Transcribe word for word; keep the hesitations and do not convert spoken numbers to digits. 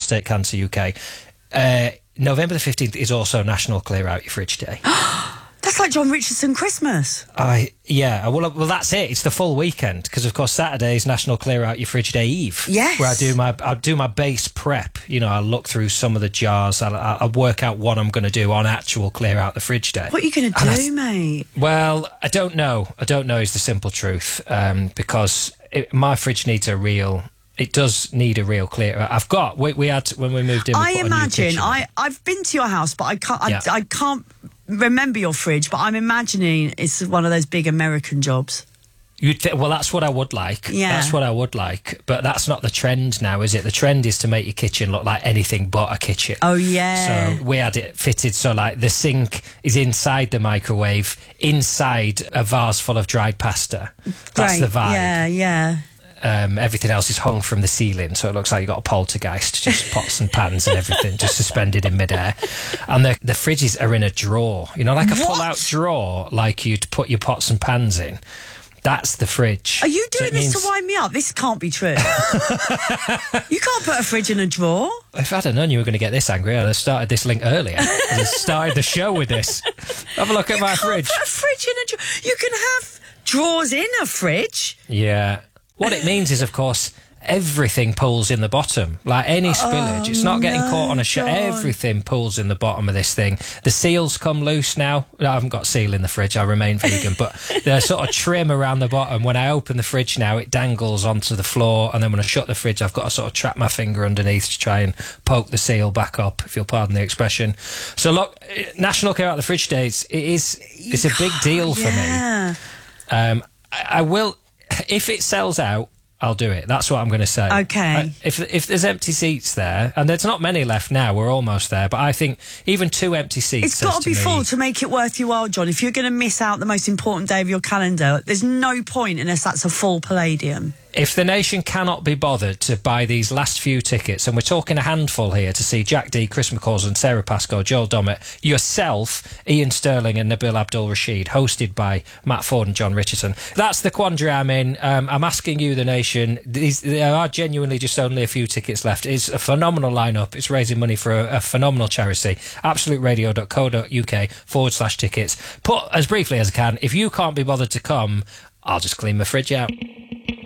Prostate Cancer U K. Uh, November the fifteenth is also National Clear Out Your Fridge Day. That's like John Richardson Christmas. I yeah, well, well, that's it. It's the full weekend because, of course, Saturday is National Clear Out Your Fridge Day Eve. Yes, where I do my I do my base prep. You know, I look through some of the jars. I I work out what I'm going to do on actual Clear Out the Fridge Day. What are you going to do, I, mate? Well, I don't know. I don't know is the simple truth. Um, because it, my fridge needs a real. It does need a real clear. I've got. We, we had when we moved in. We I put imagine. a new kitchen I I've been to your house, but I can't. I, yeah. I can't remember your fridge. But I'm imagining it's one of those big American jobs. You'd th- well, that's what I would like. Yeah, that's what I would like. But that's not the trend now, is it? The trend is to make your kitchen look like anything but a kitchen. Oh yeah. So we had it fitted so like the sink is inside the microwave, inside a vase full of dried pasta. That's Great. the vibe. Yeah, yeah. Um, everything else is hung from the ceiling, so it looks like you've got a poltergeist, just pots and pans and everything, just suspended in midair. And the the fridges are in a drawer, you know, like a pull-out drawer, like you'd put your pots and pans in. That's the fridge. Are you doing so this means... to wind me up? This can't be true. You can't put a fridge in a drawer. If I'd have known you were going to get this angry, I'd have started this link earlier. I'd have started the show with this. Have a look at you my can't fridge. Put a fridge in a drawer. You can have drawers in a fridge. Yeah. What it means is, of course, everything pulls in the bottom. Like any spillage, oh, it's not getting no, caught on a shelf. Everything pulls in the bottom of this thing. The seals come loose now. I haven't got seal in the fridge. I remain vegan, but there's sort of trim around the bottom. When I open the fridge now, it dangles onto the floor, and then when I shut the fridge, I've got to sort of trap my finger underneath to try and poke the seal back up, if you'll pardon the expression. So look, National Clear Out the Fridge Days, it is, it's a big deal for yeah. me. Um, I, I will, if it sells out, I'll do it. That's what I'm going to say. Okay. I, if if there's empty seats there, and there's not many left now, we're almost there, but I think even two empty seats... It's got to be me, full to make it worth your while, John. If you're going to miss out the most important day of your calendar, there's no point unless that's a full Palladium. If the nation cannot be bothered to buy these last few tickets, and we're talking a handful here to see Jack Dee, Chris McCausland, Sarah Pascoe, Joel Dommett, yourself, Ian Sterling and Nabil Abdul-Rashid, hosted by Matt Ford and John Richardson. That's the quandary I'm in. Um, I'm asking you, the nation, these, there are genuinely just only a few tickets left. It's a phenomenal lineup. It's raising money for a, a phenomenal charity. absoluteradio.co.uk forward slash tickets. Put as briefly as I can, if you can't be bothered to come, I'll just clean my fridge out.